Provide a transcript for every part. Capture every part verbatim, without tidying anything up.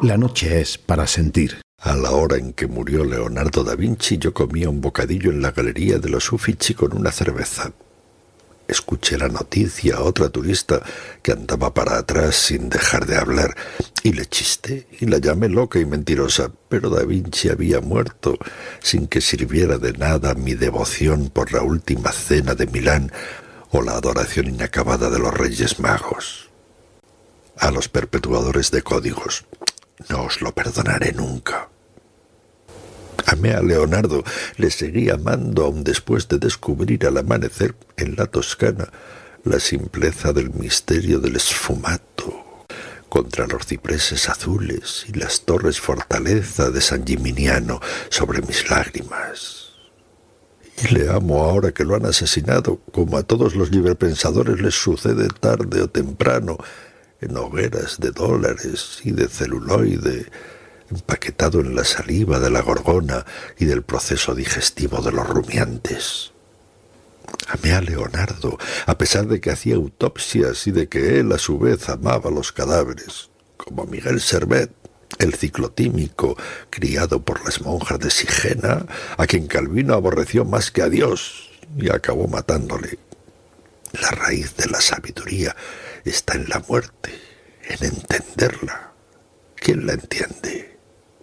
La noche es para sentir. A la hora en que murió Leonardo da Vinci, yo comía un bocadillo en la galería de los Uffizi con una cerveza. Escuché la noticia a otra turista que andaba para atrás sin dejar de hablar, y le chisté y la llamé loca y mentirosa, pero da Vinci había muerto sin que sirviera de nada mi devoción por la última cena de Milán o la adoración inacabada de los Reyes Magos. A los perpetuadores de códigos, no os lo perdonaré nunca. Amé a Leonardo, le seguí amando aun después de descubrir al amanecer en la Toscana la simpleza del misterio del sfumato, contra los cipreses azules y las torres fortaleza de San Gimignano sobre mis lágrimas. Y le amo ahora que lo han asesinado, como a todos los librepensadores les sucede tarde o temprano, en hogueras de dólares y de celuloide, empaquetado en la saliva de la gorgona y del proceso digestivo de los rumiantes. Amé a Leonardo, a pesar de que hacía autopsias y de que él a su vez amaba los cadáveres, como Miguel Servet, el ciclotímico criado por las monjas de Sigena, a quien Calvino aborreció más que a Dios y acabó matándole. La raíz de la sabiduría está en la muerte, en entenderla. ¿Quién la entiende?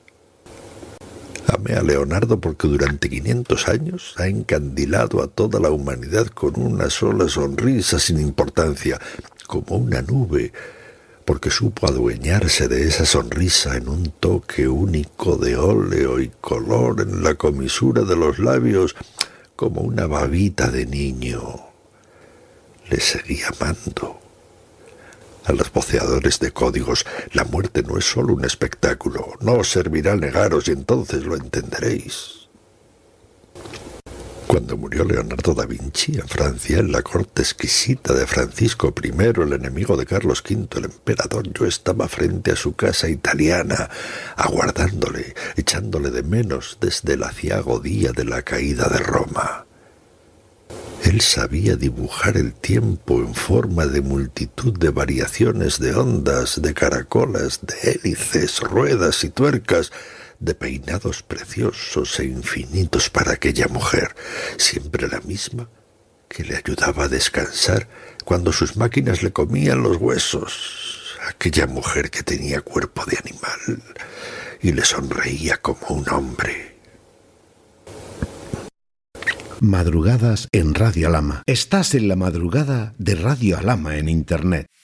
Amé a Leonardo porque durante quinientos años ha encandilado a toda la humanidad con una sola sonrisa sin importancia, como una nube, porque supo adueñarse de esa sonrisa en un toque único de óleo y color en la comisura de los labios, como una babita de niño. Le seguí amando. A los voceadores de códigos, la muerte no es solo un espectáculo, no os servirá negaros y entonces lo entenderéis. Cuando murió Leonardo da Vinci en Francia, en la corte exquisita de Francisco primero, el enemigo de Carlos quinto, el emperador, yo estaba frente a su casa italiana, aguardándole, echándole de menos desde el aciago día de la caída de Roma. Él sabía dibujar el tiempo en forma de multitud de variaciones de ondas, de caracolas, de hélices, ruedas y tuercas, de peinados preciosos e infinitos para aquella mujer, siempre la misma, que le ayudaba a descansar cuando sus máquinas le comían los huesos, aquella mujer que tenía cuerpo de animal y le sonreía como un hombre. Madrugadas en Radio Alhama. Estás en la madrugada de Radio Alhama en Internet.